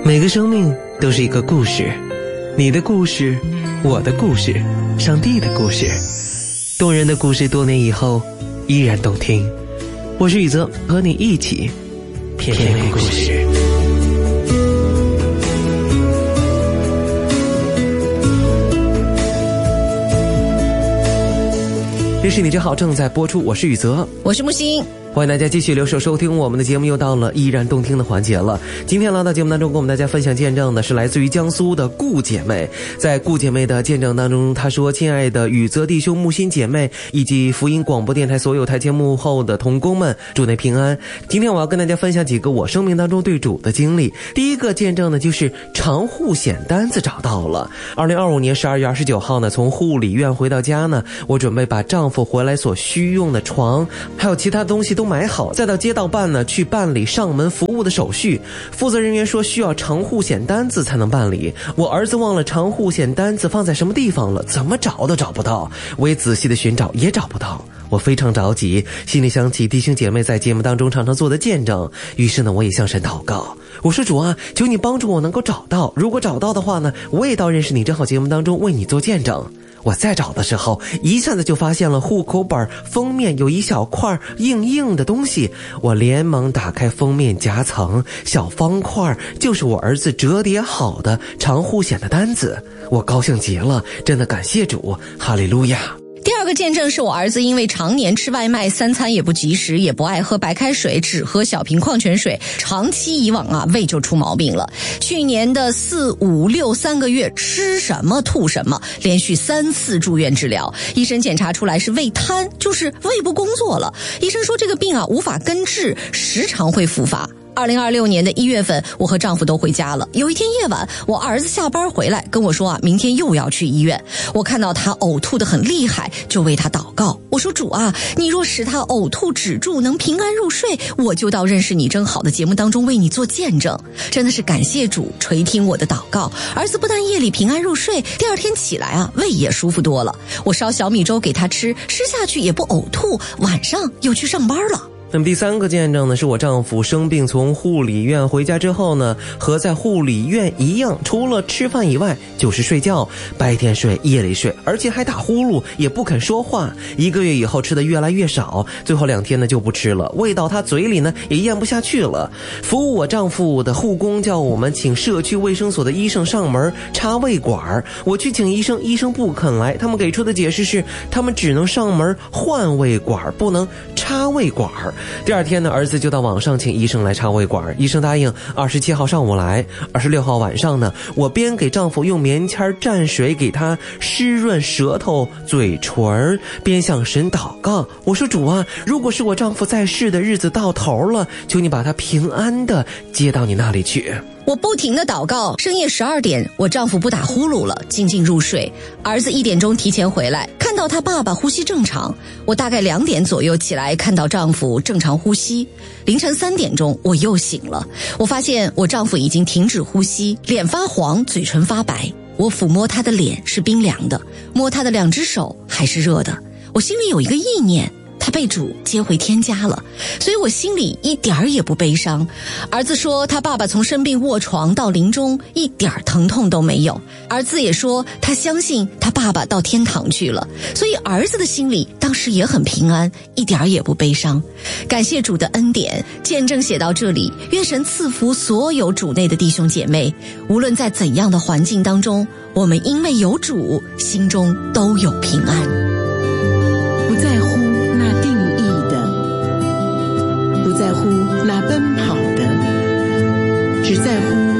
每个生命都是一个故事，你的故事，我的故事，上帝的故事，动人的故事，多年以后依然动听。我是宇泽，和你一起片片故事。这是你真好正在播出，我是宇泽， 我是木星， 欢迎大家继续留守收听我们的节目，又到了依然动听的环节了。今天来到节目当中跟我们大家分享见证的是来自于江苏的顾姐妹。在顾姐妹的见证当中，她说：亲爱的宇泽弟兄、木星姐妹以及福音广播电台所有台前幕后的同工们，主内平安。今天我要跟大家分享几个我生命当中对主的经历。第一个见证呢，就是长护险单子找到了。2025年12月29号呢，从护理院回到家呢，我准备把丈夫回来所需用的床还有其他东西都买好，再到街道办呢去办理上门服务的手续。负责人员说需要长护险单子才能办理，我儿子忘了长护险单子放在什么地方了，怎么找都找不到，我也仔细的寻找也找不到，我非常着急，心里想起弟兄姐妹在节目当中常常做的见证，于是呢我也向神祷告，我说主啊，求你帮助我能够找到，如果找到的话呢，我也到认识你正好节目当中为你做见证。我再找的时候，一下子就发现了户口本封面有一小块硬硬的东西，我连忙打开封面夹层，小方块就是我儿子折叠好的长护险的单子，我高兴极了，真的感谢主，哈利路亚。 第二个见证是我儿子因为常年吃外卖，三餐也不及时，也不爱喝白开水，只喝小瓶矿泉水，长期以往啊，胃就出毛病了。去年的4、5、6 3个月，吃什么吐什么，连续3次住院治疗，医生检查出来是胃瘫，就是胃不工作了。医生说这个病啊无法根治，时常会复发。2026年的1月份，我和丈夫都回家了。有一天夜晚，我儿子下班回来跟我说啊，明天又要去医院。我看到他呕吐得很厉害，就为他祷告。我说主啊，你若使他呕吐止住，能平安入睡，我就到认识你真好的节目当中为你做见证。真的是感谢主垂听我的祷告，儿子不但夜里平安入睡，第二天起来啊，胃也舒服多了。我烧小米粥给他吃，吃下去也不呕吐，晚上又去上班了。 那么第三个见证呢，是我丈夫生病从护理院回家之后呢，和在护理院一样，除了吃饭以外就是睡觉，白天睡夜里睡，而且还打呼噜，也不肯说话。1个月以后吃的越来越少，最后2天呢就不吃了，喂到他嘴里呢也咽不下去了。服务我丈夫的护工叫我们请社区卫生所的医生上门插胃管，我去请医生，医生不肯来，他们给出的解释是他们只能上门换胃管，不能插胃管。第2天呢，儿子就到网上请医生来插胃管，医生答应27号上午来。26号晚上呢，我边给丈夫用棉签蘸水给他湿润舌头嘴唇，边向神祷告，我说主啊，如果是我丈夫在世的日子到头了，求你把他平安的接到你那里去。 我不停地祷告，深夜12点，我丈夫不打呼噜了，静静入睡。儿子1点钟提前回来，看到他爸爸呼吸正常。我大概2点左右起来，看到丈夫正常呼吸。凌晨3点钟，我又醒了，我发现我丈夫已经停止呼吸，脸发黄，嘴唇发白。我抚摸他的脸是冰凉的，摸他的2只手还是热的。我心里有一个意念，他被主接回天家了，所以我心里一点儿也不悲伤。儿子说他爸爸从生病卧床到临终一点疼痛都没有，儿子也说他相信他爸爸到天堂去了，所以儿子的心里当时也很平安，一点儿也不悲伤。感谢主的恩典，见证写到这里，愿神赐福所有主内的弟兄姐妹，无论在怎样的环境当中，我们因为有主，心中都有平安。 不在乎那定义的，不在乎那奔跑的，只在乎